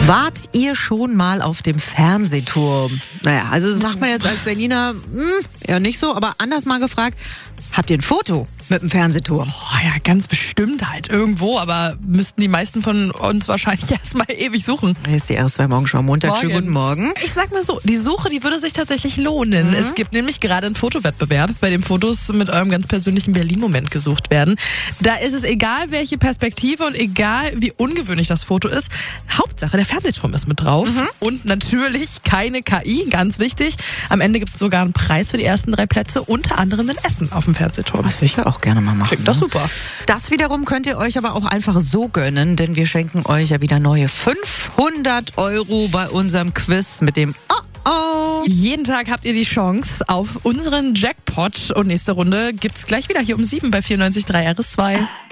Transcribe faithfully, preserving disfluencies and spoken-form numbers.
Wart ihr schon mal auf dem Fernsehturm? Naja, also das macht man jetzt als Berliner hm, ja nicht so, aber anders mal gefragt, habt ihr ein Foto mit dem Fernsehturm? Oh ja, ganz bestimmt halt irgendwo, aber müssten die meisten von uns wahrscheinlich erstmal ewig suchen. Hier ist die R S zwei Morgenschau Montag. Morgen. Schönen guten Morgen. Ich sag mal so, die Suche, die würde sich tatsächlich lohnen. Mhm. Es gibt nämlich gerade einen Fotowettbewerb, bei dem Fotos mit eurem ganz persönlichen Berlin-Moment gesucht werden. Da ist es egal, welche Perspektive und egal, wie ungewöhnlich das Foto ist. Hauptsache, der Fernsehturm ist mit drauf. Mhm. Und natürlich keine K I, ganz wichtig. Am Ende gibt es sogar einen Preis für die ersten drei Plätze, unter anderem ein Essen auf dem Fernsehturm. Das will ich ja auch gerne mal machen. Klingt doch super. Das wiederum könnt ihr euch aber auch einfach so gönnen, denn wir schenken euch ja wieder neue fünfhundert Euro bei unserem Quiz mit dem Oh Oh. Jeden Tag habt ihr die Chance auf unseren Jackpot und nächste Runde gibt's gleich wieder hier um sieben bei vierundneunzig Komma drei R S zwei.